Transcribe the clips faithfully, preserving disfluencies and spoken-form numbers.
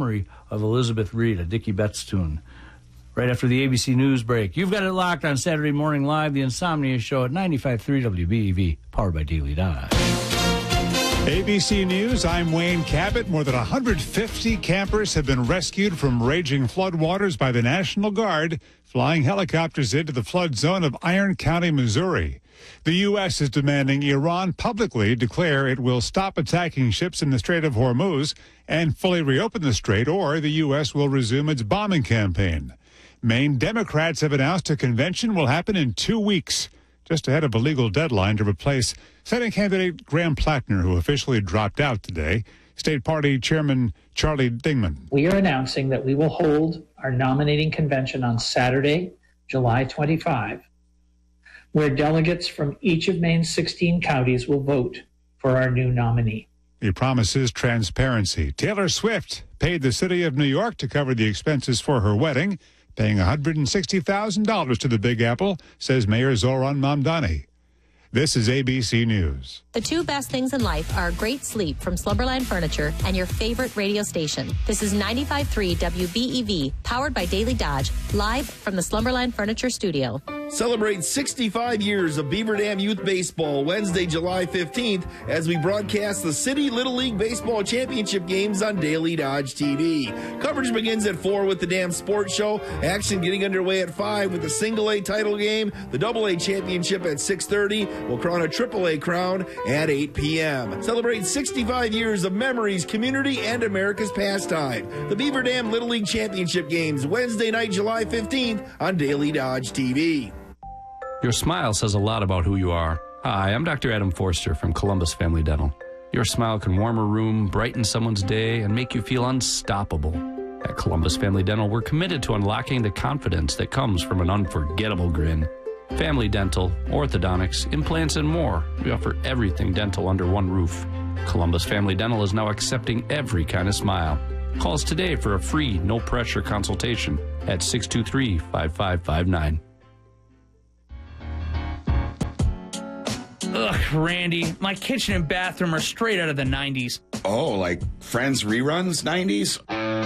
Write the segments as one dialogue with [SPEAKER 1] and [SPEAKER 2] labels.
[SPEAKER 1] memory of Elizabeth Reed, a Dickie Betts tune. Right after the A B C News break. You've got it locked on Saturday Morning Live, the Insomnia Show at ninety-five point three W B E V, powered by Daily Dodge.
[SPEAKER 2] A B C News, I'm Wayne Cabot. More than one hundred fifty campers have been rescued from raging floodwaters by the National Guard, flying helicopters into the flood zone of Iron County, Missouri. The U S is demanding Iran publicly declare it will stop attacking ships in the Strait of Hormuz and fully reopen the strait, or the U S will resume its bombing campaign. Maine Democrats have announced a convention will happen in two weeks, just ahead of a legal deadline to replace Senate candidate Graham Plattner, who officially dropped out today. State Party Chairman Charlie Dingman.
[SPEAKER 3] We are announcing that we will hold our nominating convention on Saturday, July twenty-fifth, where delegates from each of Maine's sixteen counties will vote for our new nominee.
[SPEAKER 2] He promises transparency. Taylor Swift paid the city of New York to cover the expenses for her wedding, paying one hundred sixty thousand dollars to the Big Apple, says Mayor Zoran Mamdani. This is A B C News.
[SPEAKER 4] The two best things in life are great sleep from Slumberland Furniture and your favorite radio station. This is ninety-five point three W B E V, powered by Daily Dodge, live from the Slumberland Furniture studio.
[SPEAKER 5] Celebrate sixty-five years of Beaver Dam Youth Baseball Wednesday, July fifteenth, as we broadcast the City Little League Baseball Championship games on Daily Dodge T V. Coverage begins at four with the Dam Sports Show. Action getting underway at five with the Single A title game. The Double A Championship at six thirty. We'll crown a Triple A crown at eight p.m. Celebrate sixty-five years of memories, community, and America's pastime. The Beaver Dam Little League Championship games, Wednesday night, July fifteenth on Daily Dodge T V.
[SPEAKER 6] Your smile says a lot about who you are. Hi, I'm Doctor Adam Forster from Columbus Family Dental. Your smile can warm a room, brighten someone's day, and make you feel unstoppable. At Columbus Family Dental, we're committed to unlocking the confidence that comes from an unforgettable grin. Family dental, orthodontics, implants, and more. We offer everything dental under one roof. Columbus Family Dental is now accepting every kind of smile. Call us today for a free, no-pressure consultation at six two three, five five five nine.
[SPEAKER 7] Ugh, Randy, my kitchen and bathroom are straight out of the nineties.
[SPEAKER 8] Oh, like Friends reruns nineties?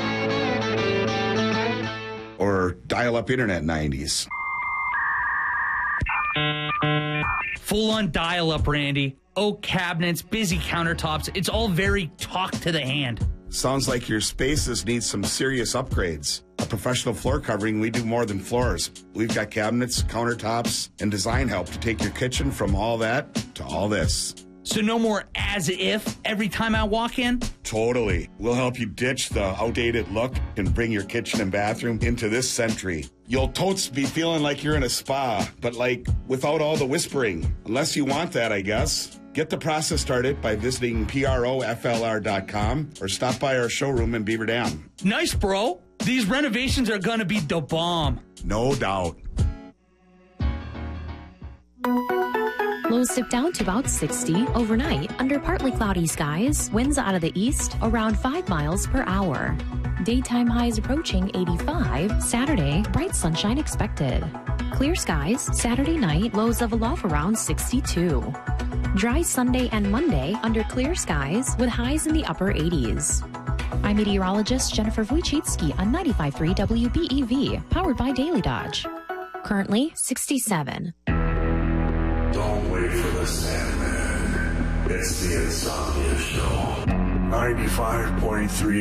[SPEAKER 8] Or dial-up internet nineties?
[SPEAKER 7] Full-on dial-up, Randy. Oak cabinets, busy countertops. It's all very talk to the hand.
[SPEAKER 8] Sounds like your spaces need some serious upgrades. A professional floor covering, we do more than floors. We've got cabinets, countertops, and design help to take your kitchen from all that to all this.
[SPEAKER 7] So no more as if every time I walk in?
[SPEAKER 8] Totally. We'll help you ditch the outdated look and bring your kitchen and bathroom into this century. You'll totes be feeling like you're in a spa, but like without all the whispering. Unless you want that, I guess. Get the process started by visiting P R O F L R dot com or stop by our showroom in Beaver Dam.
[SPEAKER 7] Nice, bro. These renovations are gonna be the bomb.
[SPEAKER 8] No doubt.
[SPEAKER 9] Lows dip down to about sixty overnight under partly cloudy skies. Winds out of the east around five miles per hour. Daytime highs approaching eighty-five. Saturday, bright sunshine expected. Clear skies. Saturday night, lows of a low around sixty-two. Dry Sunday and Monday under clear skies with highs in the upper eighties. I'm meteorologist Jennifer Wojcicki on ninety-five point three W B E V, powered by Daily Dodge. Currently sixty-seven.
[SPEAKER 10] Don't wait for the Sandman. It's the Insomnia Show. ninety-five point three